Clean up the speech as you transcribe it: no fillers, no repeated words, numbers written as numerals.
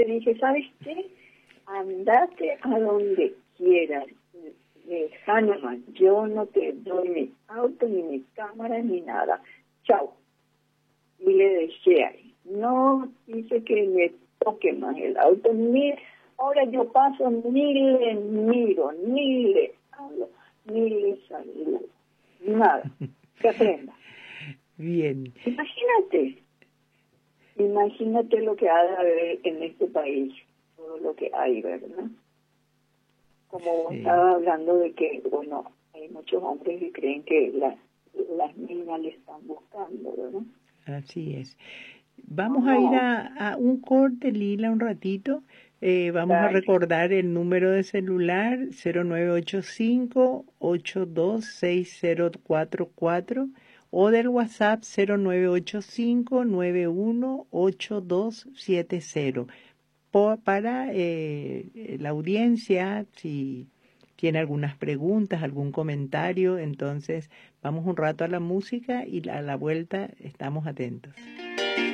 le dije, ¿sabes qué? Andate a donde quieras, Hahnemann, yo no te doy mi auto, ni mi cámara, ni nada. Chao. Y le dejé ahí. No dice que me toque más el auto, ni ahora yo paso, ni le miro, ni le hablo, ni le saludo. Nada. Que aprenda. Bien. Imagínate lo que ha de haber en este país, todo lo que hay, ¿verdad? Como Sí. estaba hablando de que, bueno, hay muchos hombres que creen que las niñas le están buscando, ¿verdad? Así es. Vamos a ir a un corte, Lila, un ratito. Vamos a recordar el número de celular 0985-826044 o del WhatsApp 0985-918270. Para la audiencia, si tiene algunas preguntas, algún comentario, entonces vamos un rato a la música y a la vuelta estamos atentos.